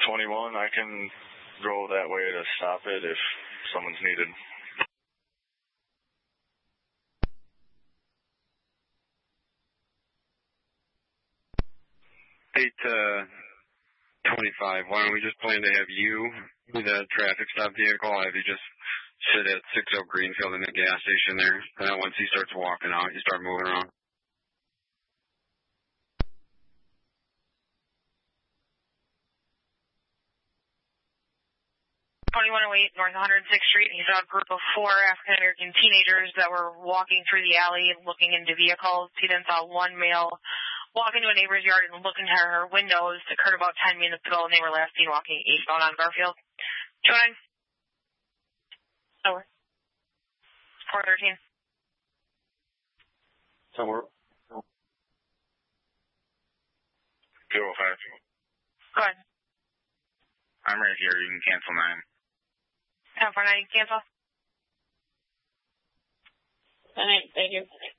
21, I can go that way to stop it if someone's needed. 8-25, why don't we just plan to have you be the traffic stop vehicle? I'll have you just sit at 60 Greenfield in the gas station there. And then once he starts walking out, you start moving around. 2108 North 106th Street. He saw a group of 4 African-American teenagers that were walking through the alley and looking into vehicles. He then saw one male walk into a neighbor's yard and look into her windows. It occurred about 10 minutes ago, and they were last seen walking eastbound on Garfield. 29. Over. 413. Somewhere. 205. Go ahead. I'm right here. You can cancel 9. 1049, cancel. 10-8, thank you.